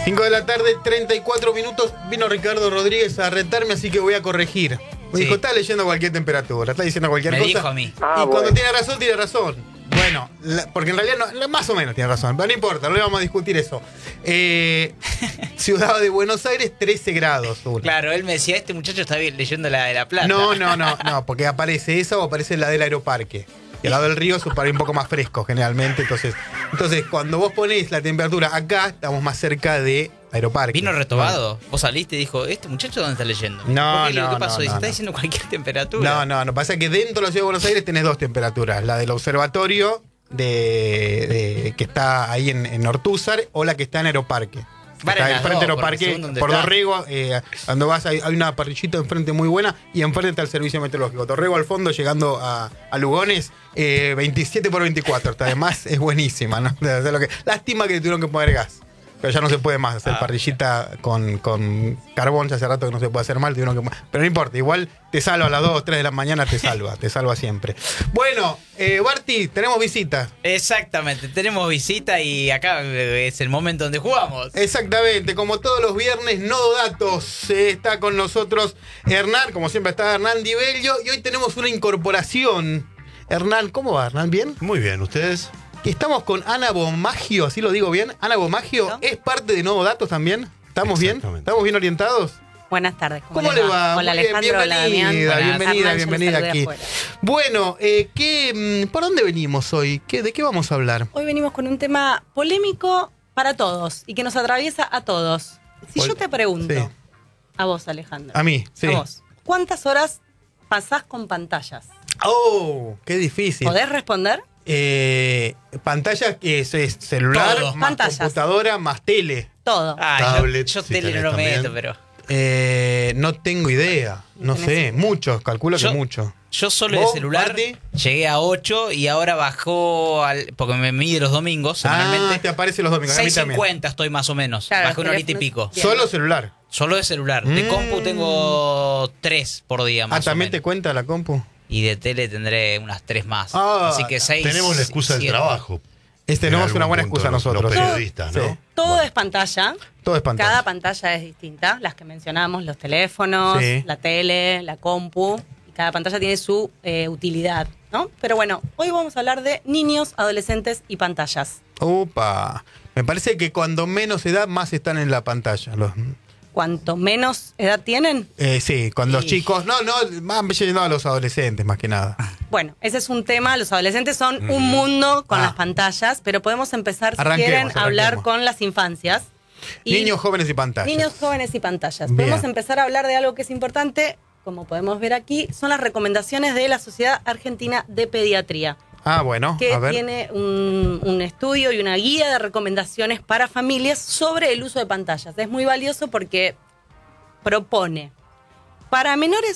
5 de la tarde, 34 minutos. Vino Ricardo Rodríguez a retarme, así que voy a corregir. Me dijo, está leyendo cualquier temperatura, está diciendo cualquier cosa. Me dijo a mí. Y cuando tiene razón, tiene razón. Bueno, porque en realidad no, más o menos tiene razón, pero no importa, no le vamos a discutir eso. Ciudad de Buenos Aires, 13 grados. Claro, él me decía, este muchacho está bien leyendo la de La Plata. No, porque aparece esa o aparece la del Aeroparque. Y al lado del río es un poco más fresco generalmente. Entonces, cuando vos ponés la temperatura acá, estamos más cerca de Aeroparque. Vino retobado. Vos saliste y dijo, ¿este muchacho dónde está leyendo? ¿Qué pasó? Dice, está diciendo cualquier temperatura. No. Pasa que dentro de la Ciudad de Buenos Aires tenés dos temperaturas. La del observatorio que está ahí en Ortúzar o la que está en Aeroparque. Está enfrente del Aeroparque, por Dorrego, cuando vas hay una parrillita enfrente muy buena y enfrente está el servicio meteorológico. Dorrego al fondo, llegando a Lugones, 27 por 24. Además es buenísima, ¿no? Lástima que le tuvieron que poner gas. Pero ya no se puede más hacer parrillita con carbón, ya hace rato que no se puede hacer mal, pero no importa, igual te salva a las 2 o 3 de la mañana, te salva siempre. Bueno, Barty, tenemos visita. Exactamente, tenemos visita y acá es el momento donde jugamos. Exactamente, como todos los viernes, Nodo Datos, está con nosotros Hernán, como siempre está Hernán Di Bello, y hoy tenemos una incorporación. Hernán, ¿cómo va, Hernán? ¿Bien? Muy bien, ¿ustedes? Estamos con Ana Bomagio, ¿así lo digo bien? Ana Bomagio, ¿no? ¿Es parte de Nodo Datos también? ¿Estamos bien? ¿Estamos bien orientados? Buenas tardes. ¿Cómo le va? Hola Alejandro, hola Damián. Bienvenida aquí. Bueno, ¿por dónde venimos hoy? ¿De qué vamos a hablar? Hoy venimos con un tema polémico para todos y que nos atraviesa a todos. Si yo te pregunto, a vos Alejandro. A mí, sí. A vos. ¿Cuántas horas pasás con pantallas? ¡Oh! ¡Qué difícil! ¿Podés responder? Pantalla que es celular, todo. más Pantallas. Computadora, más tele. Todo. Tablet, yo si tele tenés no lo también. meto, pero... No tengo idea, no sé, muchos, calculo que mucho. Yo solo de celular Marty? llegué a 8 y ahora bajó, porque me mide los domingos semanalmente. Te aparece los domingos, a mí también. 6.50 estoy más o menos, Claro, bajé una horita y pico. Bien. Solo celular. Solo de celular, de compu tengo 3 por día más o ¿También menos. te cuenta la compu? Y de tele tendré unas 3 más. Ah, así que 6. Tenemos la excusa del 7. trabajo. Tenemos En una buena algún excusa punto, nosotros. Los periodistas, ¿no? Sí. Todo es pantalla. Todo es pantalla. Cada pantalla es distinta. Las que mencionamos, los teléfonos, Sí. la tele, la compu. Y cada pantalla tiene su utilidad, ¿no? Pero bueno, hoy vamos a hablar de niños, adolescentes y pantallas. Upa. Me parece que cuando menos edad, más están en la pantalla. Cuanto menos edad tienen, Sí, cuando los chicos. Más yendo a los adolescentes, más que nada. bueno, ese es un tema. Los adolescentes son un mundo con las pantallas, pero podemos empezar, si quieren, a hablar con las infancias. Y Niños, jóvenes y pantallas. niños, jóvenes y pantallas. Bien. Podemos empezar a hablar de algo que es importante, como podemos ver aquí, son las recomendaciones de la Sociedad Argentina de Pediatría, Bueno, que a ver. tiene un estudio y una guía de recomendaciones para familias sobre el uso de pantallas. Es muy valioso porque propone para menores